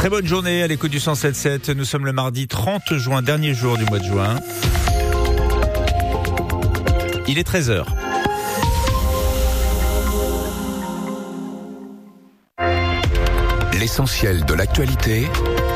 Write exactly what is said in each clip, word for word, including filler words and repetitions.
Très bonne journée à l'écoute du cent sept sept. Nous sommes le mardi trente juin, dernier jour du mois de juin. Il est treize heures. L'essentiel de l'actualité,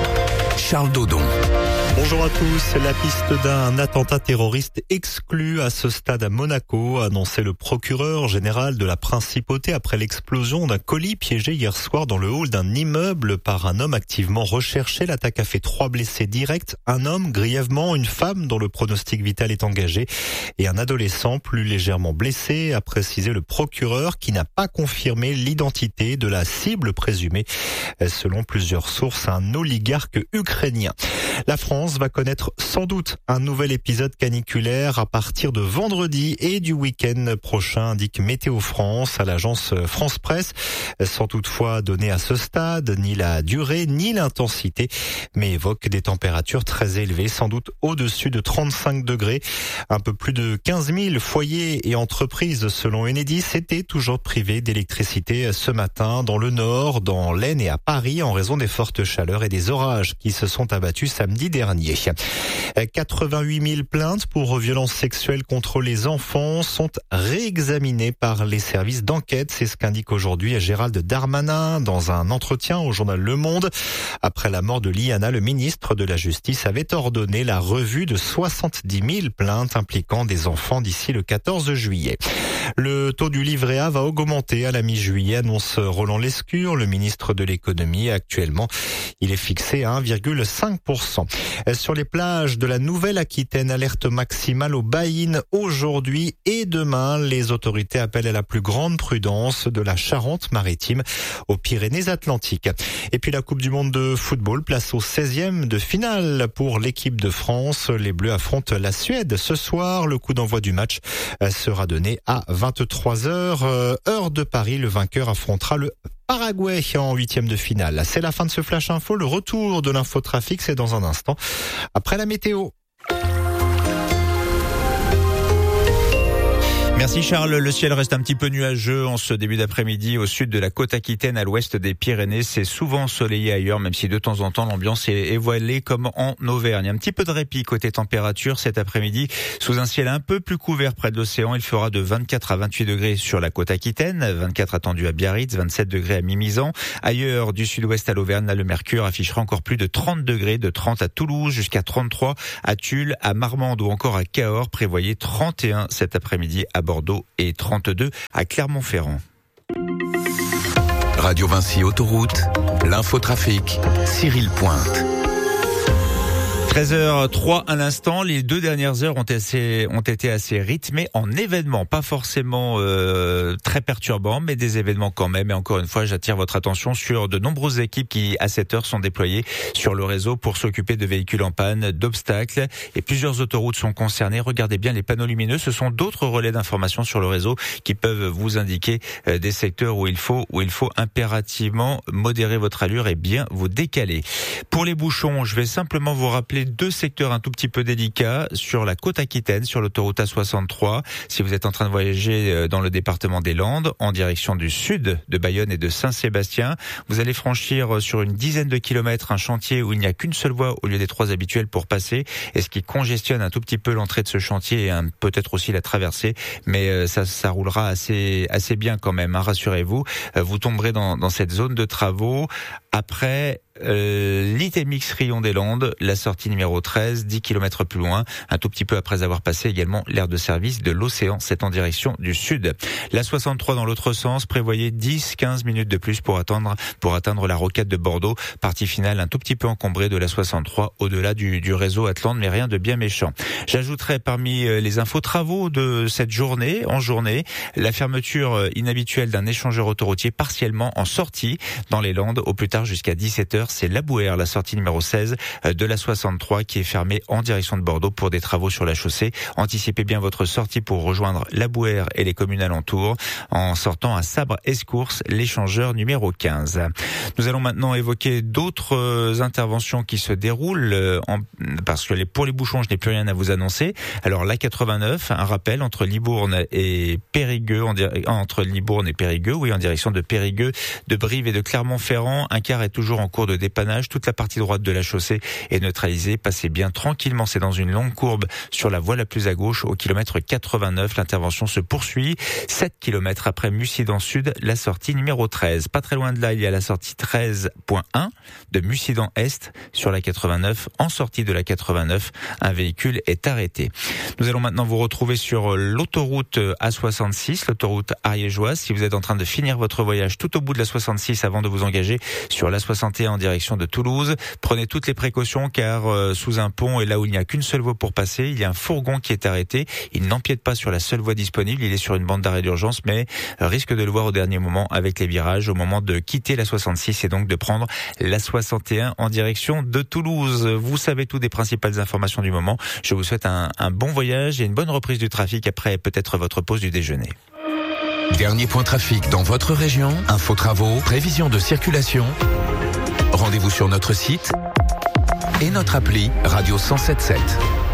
Charles Dodon. Bonjour à tous. La piste d'un attentat terroriste exclu à ce stade à Monaco, a annoncé le procureur général de la Principauté après l'explosion d'un colis piégé hier soir dans le hall d'un immeuble par un homme activement recherché. L'attaque a fait trois blessés directs, un homme grièvement, une femme dont le pronostic vital est engagé et un adolescent plus légèrement blessé, a précisé le procureur qui n'a pas confirmé l'identité de la cible présumée. Selon plusieurs sources, un oligarque ukrainien. La France va connaître sans doute un nouvel épisode caniculaire à partir de vendredi et du week-end prochain, indique Météo France à l'agence France Presse, sans toutefois donner à ce stade ni la durée ni l'intensité, mais évoque des températures très élevées, sans doute au-dessus de trente-cinq degrés. Un peu plus de quinze mille foyers et entreprises, selon Enedis, étaient toujours privés d'électricité ce matin dans le Nord, dans l'Aisne et à Paris, en raison des fortes chaleurs et des orages qui se sont abattus samedi dernier. quatre-vingt-huit mille plaintes pour violences sexuelles contre les enfants sont réexaminées par les services d'enquête. C'est ce qu'indique aujourd'hui Gérald Darmanin dans un entretien au journal Le Monde. Après la mort de Liana, le ministre de la Justice avait ordonné la revue de soixante-dix mille plaintes impliquant des enfants d'ici le quatorze juillet. Le taux du livret A va augmenter à la mi-juillet, annonce Roland Lescure, le ministre de l'économie. Actuellement, il est fixé à un virgule cinq pour cent. Sur les plages de la Nouvelle-Aquitaine, alerte maximale au baïnes aujourd'hui et demain. Les autorités appellent à la plus grande prudence de la Charente-Maritime aux Pyrénées-Atlantiques. Et puis la Coupe du Monde de football, place au seizième de finale pour l'équipe de France. Les Bleus affrontent la Suède ce soir. Le coup d'envoi du match sera donné à vingt-trois heures, heure de Paris. Le vainqueur affrontera le Paraguay en huitième de finale. C'est la fin de ce Flash Info. Le retour de l'infotrafic, c'est dans un instant, après la météo. Merci Charles. Le ciel reste un petit peu nuageux en ce début d'après-midi au sud de la côte aquitaine, à l'ouest des Pyrénées. C'est souvent ensoleillé ailleurs, même si de temps en temps l'ambiance est voilée comme en Auvergne. Un petit peu de répit côté température cet après-midi, sous un ciel un peu plus couvert près de l'océan. Il fera de vingt-quatre à vingt-huit degrés sur la côte aquitaine, vingt-quatre attendus à Biarritz, vingt-sept degrés à Mimizan. Ailleurs, du sud-ouest à l'Auvergne, là, le mercure affichera encore plus de trente degrés, de trente à Toulouse jusqu'à trente-trois à Tulle, à Marmande ou encore à Cahors. Prévoyez trente et un cet après-midi à Bordeaux et trente-deux à Clermont-Ferrand. Radio Vinci Autoroute, l'infotrafic, Cyril Pointe. treize heures trois à l'instant. Les deux dernières heures ont, assez, ont été assez rythmées en événements, pas forcément euh, très perturbants, mais des événements quand même. Et encore une fois, j'attire votre attention sur de nombreuses équipes qui, à cette heure, sont déployées sur le réseau pour s'occuper de véhicules en panne, d'obstacles. Et plusieurs autoroutes sont concernées. Regardez bien les panneaux lumineux. Ce sont d'autres relais d'information sur le réseau qui peuvent vous indiquer euh, des secteurs où il faut, où il faut impérativement modérer votre allure et bien vous décaler. Pour les bouchons, je vais simplement vous rappeler deux secteurs un tout petit peu délicats sur la côte aquitaine, sur l'autoroute A soixante-trois. Si vous êtes en train de voyager dans le département des Landes, en direction du sud de Bayonne et de Saint-Sébastien, vous allez franchir sur une dizaine de kilomètres un chantier où il n'y a qu'une seule voie au lieu des trois habituelles pour passer, et ce qui congestionne un tout petit peu l'entrée de ce chantier et un, peut-être aussi la traversée, mais ça, ça roulera assez, assez bien quand même, hein, rassurez-vous. Vous tomberez dans, dans cette zone de travaux. Après, euh, l'I T M X Rion des Landes, la sortie numéro treize, dix kilomètres plus loin, un tout petit peu après avoir passé également l'aire de service de l'Océan, c'est en direction du sud. La soixante-trois dans l'autre sens, prévoyez dix à quinze minutes de plus pour attendre, pour atteindre la rocade de Bordeaux, partie finale un tout petit peu encombrée de la soixante-trois au-delà du, du réseau Atlante, mais rien de bien méchant. J'ajouterai parmi les infos travaux de cette journée, en journée, la fermeture inhabituelle d'un échangeur autoroutier partiellement en sortie dans les Landes, au plus tard jusqu'à dix-sept heures. C'est Labouhère, la sortie numéro seize de la soixante-trois qui est fermée en direction de Bordeaux pour des travaux sur la chaussée. Anticipez bien votre sortie pour rejoindre Labouhère et les communes alentours en sortant à Sabre-Escourse, l'échangeur numéro quinze. Nous allons maintenant évoquer d'autres interventions qui se déroulent, en, parce que les, pour les bouchons, je n'ai plus rien à vous annoncer. Alors l'A quatre-vingt-neuf, un rappel entre Libourne et Périgueux, en, entre Libourne et Périgueux, oui, en direction de Périgueux, de Brive et de Clermont-Ferrand. Un car est toujours en cours de dépannage. Toute la partie droite de la chaussée est neutralisée. Passez bien tranquillement. C'est dans une longue courbe sur la voie la plus à gauche, au kilomètre quatre-vingt-neuf. L'intervention se poursuit. sept kilomètres après Mussidan Sud, la sortie numéro treize. Pas très loin de là, il y a la sortie treize point un de Mussidan Est sur la quatre-vingt-neuf. En sortie de la quatre-vingt-neuf, un véhicule est arrêté. Nous allons maintenant vous retrouver sur l'autoroute A soixante-six, l'autoroute ariégeoise. Si vous êtes en train de finir votre voyage tout au bout de la soixante-six avant de vous engager sur la soixante et un en direction de Toulouse, prenez toutes les précautions car euh, sous un pont et là où il n'y a qu'une seule voie pour passer, il y a un fourgon qui est arrêté. Il n'empiète pas sur la seule voie disponible, il est sur une bande d'arrêt d'urgence, mais risque de le voir au dernier moment avec les virages au moment de quitter la soixante-six et donc de prendre la soixante et un en direction de Toulouse. Vous savez tout des principales informations du moment. Je vous souhaite un, un bon voyage et une bonne reprise du trafic après peut-être votre pause du déjeuner. Dernier point trafic dans votre région, info travaux, prévision de circulation. Rendez-vous sur notre site et notre appli Radio cent sept sept.